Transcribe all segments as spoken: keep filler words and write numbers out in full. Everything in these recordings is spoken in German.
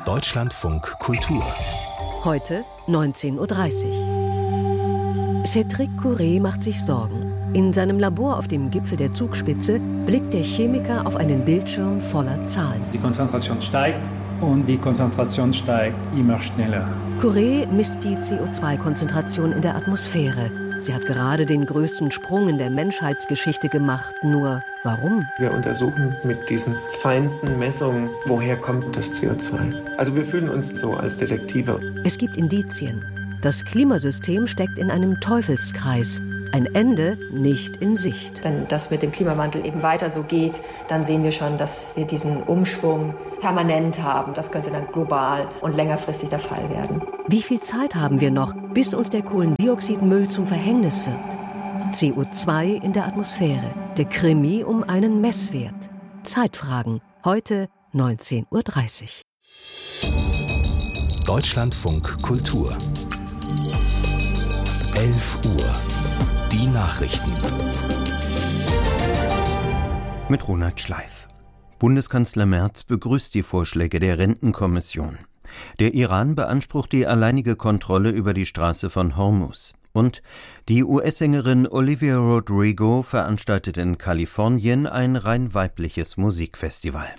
Deutschlandfunk Kultur. Heute neunzehn Uhr dreißig. Cédric Courret macht sich Sorgen. In seinem Labor auf dem Gipfel der Zugspitze blickt der Chemiker auf einen Bildschirm voller Zahlen. Die Konzentration steigt und die Konzentration steigt immer schneller. Courret misst die C O zwei Konzentration in der Atmosphäre. Sie hat gerade den größten Sprung in der Menschheitsgeschichte gemacht. Nur warum? Wir untersuchen mit diesen feinsten Messungen, woher kommt das C O zwei. Also wir fühlen uns so als Detektive. Es gibt Indizien. Das Klimasystem steckt in einem Teufelskreis. Ein Ende nicht in Sicht. Wenn das mit dem Klimawandel eben weiter so geht, dann sehen wir schon, dass wir diesen Umschwung permanent haben. Das könnte dann global und längerfristig der Fall werden. Wie viel Zeit haben wir noch, bis uns der Kohlendioxidmüll zum Verhängnis wird? C O zwei in der Atmosphäre. Der Krimi um einen Messwert. Zeitfragen. Heute neunzehn Uhr dreißig. Deutschlandfunk Kultur. elf Uhr. Die Nachrichten. Mit Ronald Schleif. Bundeskanzler Merz begrüßt die Vorschläge der Rentenkommission. Der Iran beansprucht die alleinige Kontrolle über die Straße von Hormuz. Und die U S-Sängerin Olivia Rodrigo veranstaltet in Kalifornien ein rein weibliches Musikfestival.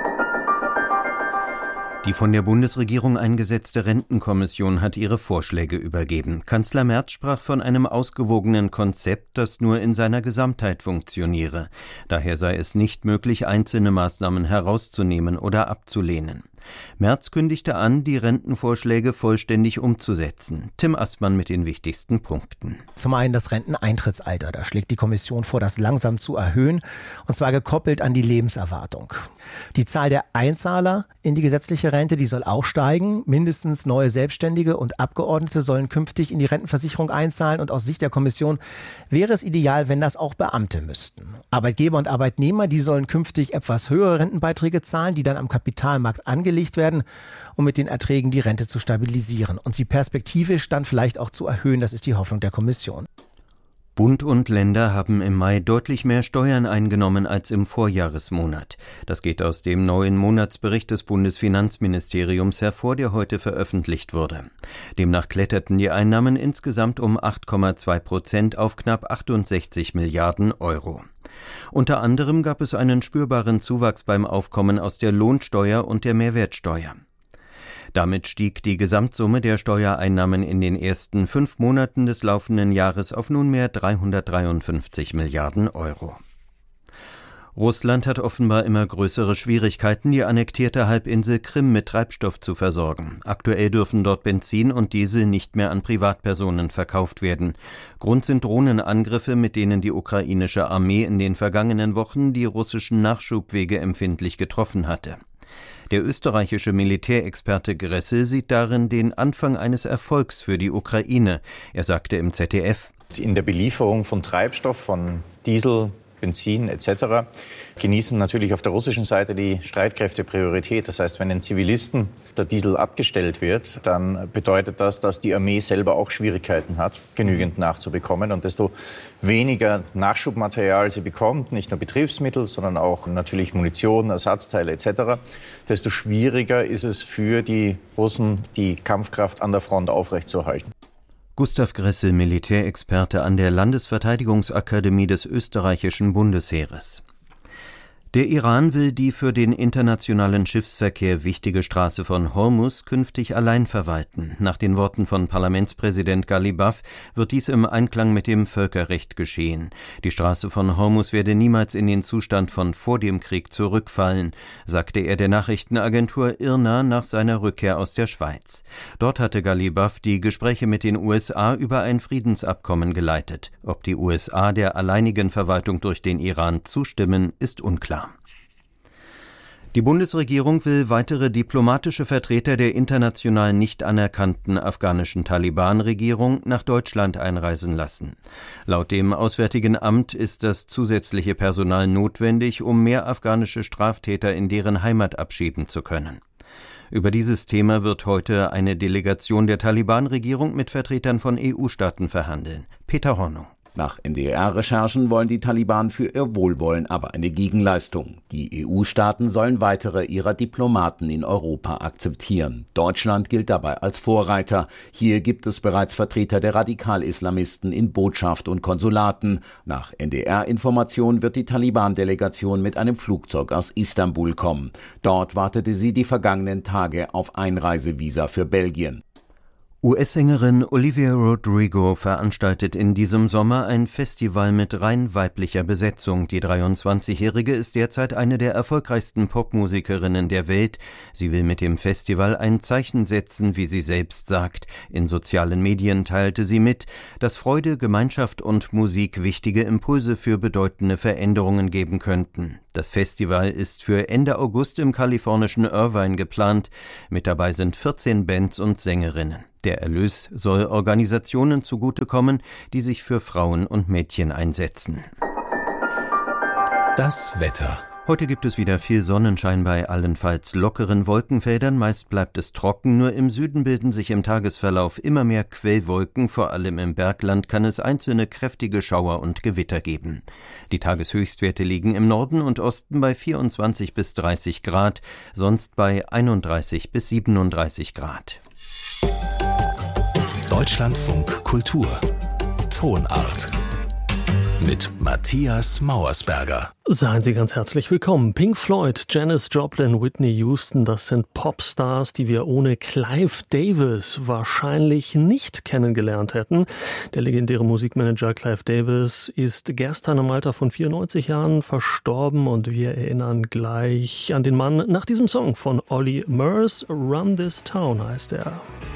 Die von der Bundesregierung eingesetzte Rentenkommission hat ihre Vorschläge übergeben. Kanzler Merz sprach von einem ausgewogenen Konzept, das nur in seiner Gesamtheit funktioniere. Daher sei es nicht möglich, einzelne Maßnahmen herauszunehmen oder abzulehnen. Merz kündigte an, die Rentenvorschläge vollständig umzusetzen. Tim Assmann mit den wichtigsten Punkten. Zum einen das Renteneintrittsalter. Da schlägt die Kommission vor, das langsam zu erhöhen, und zwar gekoppelt an die Lebenserwartung. Die Zahl der Einzahler in die gesetzliche Rente, die soll auch steigen. Mindestens neue Selbstständige und Abgeordnete sollen künftig in die Rentenversicherung einzahlen. Und aus Sicht der Kommission wäre es ideal, wenn das auch Beamte müssten. Arbeitgeber und Arbeitnehmer, die sollen künftig etwas höhere Rentenbeiträge zahlen, die dann am Kapitalmarkt angelegt werden, um mit den Erträgen die Rente zu stabilisieren und sie perspektivisch dann vielleicht auch zu erhöhen. Das ist die Hoffnung der Kommission. Bund und Länder haben im Mai deutlich mehr Steuern eingenommen als im Vorjahresmonat. Das geht aus dem neuen Monatsbericht des Bundesfinanzministeriums hervor, der heute veröffentlicht wurde. Demnach kletterten die Einnahmen insgesamt um acht Komma zwei Prozent auf knapp achtundsechzig Milliarden Euro. Unter anderem gab es einen spürbaren Zuwachs beim Aufkommen aus der Lohnsteuer und der Mehrwertsteuer. Damit stieg die Gesamtsumme der Steuereinnahmen in den ersten fünf Monaten des laufenden Jahres auf nunmehr dreihundertdreiundfünfzig Milliarden Euro. Russland hat offenbar immer größere Schwierigkeiten, die annektierte Halbinsel Krim mit Treibstoff zu versorgen. Aktuell dürfen dort Benzin und Diesel nicht mehr an Privatpersonen verkauft werden. Grund sind Drohnenangriffe, mit denen die ukrainische Armee in den vergangenen Wochen die russischen Nachschubwege empfindlich getroffen hatte. Der österreichische Militärexperte Gressel sieht darin den Anfang eines Erfolgs für die Ukraine. Er sagte im Z D F: In der Belieferung von Treibstoff, von Diesel, Benzin et cetera genießen natürlich auf der russischen Seite die Streitkräfte Priorität. Das heißt, wenn den Zivilisten der Diesel abgestellt wird, dann bedeutet das, dass die Armee selber auch Schwierigkeiten hat, genügend nachzubekommen. Und desto weniger Nachschubmaterial sie bekommt, nicht nur Betriebsmittel, sondern auch natürlich Munition, Ersatzteile et cetera, desto schwieriger ist es für die Russen, die Kampfkraft an der Front aufrechtzuerhalten. Gustav Gressel, Militärexperte an der Landesverteidigungsakademie des österreichischen Bundesheeres. Der Iran will die für den internationalen Schiffsverkehr wichtige Straße von Hormuz künftig allein verwalten. Nach den Worten von Parlamentspräsident Ghalibaf wird dies im Einklang mit dem Völkerrecht geschehen. Die Straße von Hormuz werde niemals in den Zustand von vor dem Krieg zurückfallen, sagte er der Nachrichtenagentur I R N A nach seiner Rückkehr aus der Schweiz. Dort hatte Ghalibaf die Gespräche mit den U S A über ein Friedensabkommen geleitet. Ob die U S A der alleinigen Verwaltung durch den Iran zustimmen, ist unklar. Die Bundesregierung will weitere diplomatische Vertreter der international nicht anerkannten afghanischen Taliban-Regierung nach Deutschland einreisen lassen. Laut dem Auswärtigen Amt ist das zusätzliche Personal notwendig, um mehr afghanische Straftäter in deren Heimat abschieben zu können. Über dieses Thema wird heute eine Delegation der Taliban-Regierung mit Vertretern von E U-Staaten verhandeln. Peter Hornung. Nach N D R-Recherchen wollen die Taliban für ihr Wohlwollen aber eine Gegenleistung. Die E U-Staaten sollen weitere ihrer Diplomaten in Europa akzeptieren. Deutschland gilt dabei als Vorreiter. Hier gibt es bereits Vertreter der Radikal-Islamisten in Botschaft und Konsulaten. Nach N D R-Informationen wird die Taliban-Delegation mit einem Flugzeug aus Istanbul kommen. Dort wartete sie die vergangenen Tage auf Einreisevisa für Belgien. U S-Sängerin Olivia Rodrigo veranstaltet in diesem Sommer ein Festival mit rein weiblicher Besetzung. Die dreiundzwanzigjährige ist derzeit eine der erfolgreichsten Popmusikerinnen der Welt. Sie will mit dem Festival ein Zeichen setzen, wie sie selbst sagt. In sozialen Medien teilte sie mit, dass Freude, Gemeinschaft und Musik wichtige Impulse für bedeutende Veränderungen geben könnten. Das Festival ist für Ende August im kalifornischen Irvine geplant. Mit dabei sind vierzehn Bands und Sängerinnen. Der Erlös soll Organisationen zugutekommen, die sich für Frauen und Mädchen einsetzen. Das Wetter. Heute gibt es wieder viel Sonnenschein bei allenfalls lockeren Wolkenfeldern. Meist bleibt es trocken, nur im Süden bilden sich im Tagesverlauf immer mehr Quellwolken. Vor allem im Bergland kann es einzelne kräftige Schauer und Gewitter geben. Die Tageshöchstwerte liegen im Norden und Osten bei vierundzwanzig bis dreißig Grad, sonst bei einunddreißig bis siebenunddreißig Grad. Deutschlandfunk Kultur. Tonart. Mit Matthias Mauersberger. Seien Sie ganz herzlich willkommen. Pink Floyd, Janis Joplin, Whitney Houston, das sind Popstars, die wir ohne Clive Davis wahrscheinlich nicht kennengelernt hätten. Der legendäre Musikmanager Clive Davis ist gestern im Alter von vierundneunzig Jahren verstorben und wir erinnern gleich an den Mann nach diesem Song von Olly Murs. Run This Town heißt er.